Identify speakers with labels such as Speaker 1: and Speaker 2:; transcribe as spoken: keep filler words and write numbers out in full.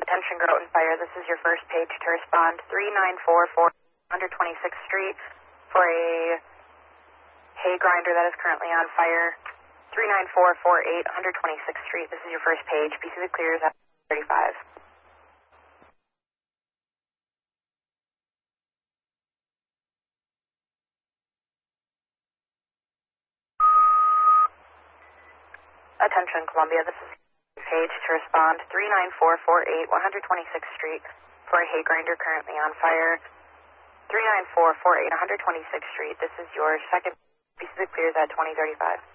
Speaker 1: Attention Groton Fire, this is your first page to respond. three nine four four one twenty-sixth Street for a hay grinder that is currently on fire. three nine four four eight one twenty-sixth Street, this is your first page. P C the clears at thirty-five. Attention Columbia, this is page to respond. three nine four four eight one twenty-sixth Street for a hay grinder currently on fire. three nine four four eight one twenty-sixth Street, this is your second. P C the clears at twenty thirty-five.